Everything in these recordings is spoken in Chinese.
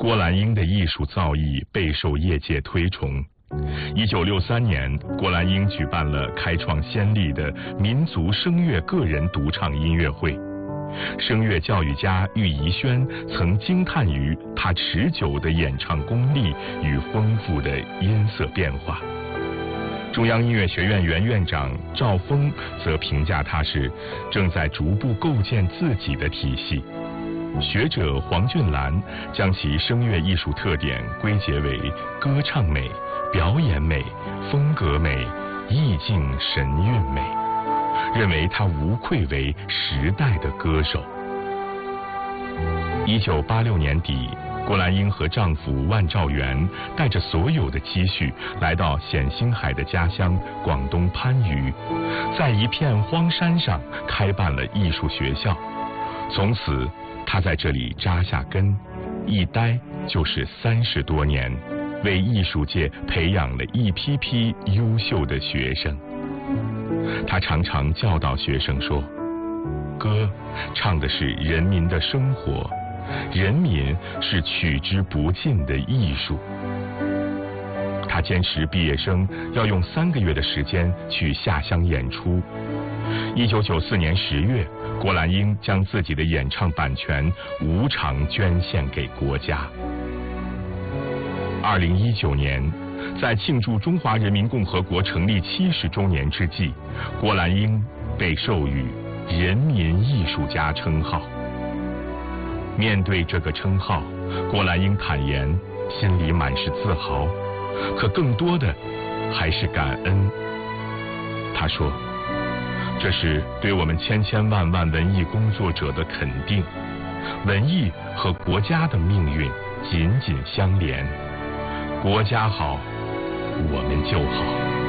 郭兰英的艺术造诣备受业界推崇。1963年，郭兰英举办了开创先例的民族声乐个人独唱音乐会。声乐教育家郁宜轩曾惊叹于他持久的演唱功力与丰富的音色变化。中央音乐学院原院长赵峰则评价他是正在逐步构建自己的体系。学者黄俊兰将其声乐艺术特点归结为歌唱美、表演美、风格美、意境神韵美，认为他无愧为时代的歌手。1986年底，郭兰英和丈夫万兆元带着所有的积蓄来到冼星海的家乡广东番禺，在一片荒山上开办了艺术学校。从此他在这里扎下根，一待就是30多年，为艺术界培养了一批批优秀的学生。他常常教导学生说，歌唱的是人民的生活，人民是取之不尽的艺术。他坚持毕业生要用3个月的时间去下乡演出。1994年10月，郭兰英将自己的演唱版权无偿捐献给国家。2019年，在庆祝中华人民共和国成立70周年之际，郭兰英被授予人民艺术家称号。面对这个称号，郭兰英坦言心里满是自豪，可更多的还是感恩。他说，这是对我们千千万万文艺工作者的肯定，文艺和国家的命运紧紧相连，国家好，我们就好。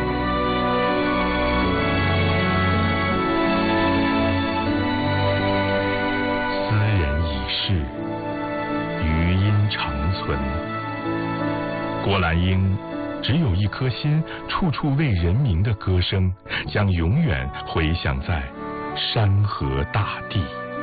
斯人已逝，余音长存。郭兰英只有一颗心，处处为人民的歌声将永远回响在山河大地。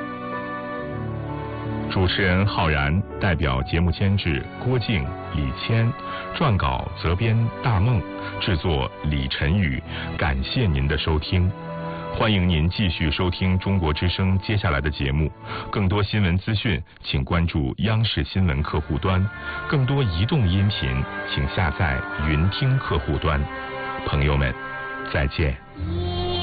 主持人浩然，代表节目监制郭靖、李谦，撰稿责编大梦，制作李晨宇。感谢您的收听，欢迎您继续收听中国之声接下来的节目。更多新闻资讯，请关注央视新闻客户端；更多移动音频，请下载云听客户端。朋友们，再见。